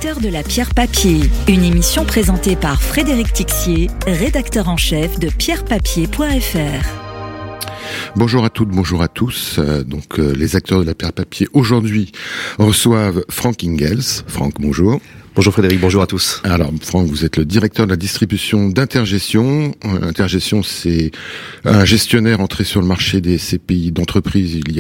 acteurs de la pierre papier, une émission présentée par Frédéric Tixier, rédacteur en chef de pierrepapier.fr. Bonjour à toutes, bonjour à tous. Les acteurs de la pierre papier aujourd'hui reçoivent Franck Ingels. Franck, bonjour. Bonjour Frédéric, bonjour à tous. Alors Franck, vous êtes le directeur de la distribution d'Intergestion. Intergestion, c'est un gestionnaire entré sur le marché des CPI d'entreprise il y